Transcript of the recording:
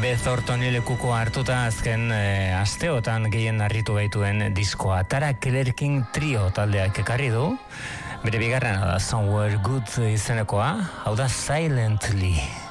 Beth Ortoni lekuko hartuta azken asteotan gehien harritu gaituen diskoa. Tara Clerking Trio taldeak ekarri du. Bere bigarrena da Somewhere Good izenekoa, hau da Silently.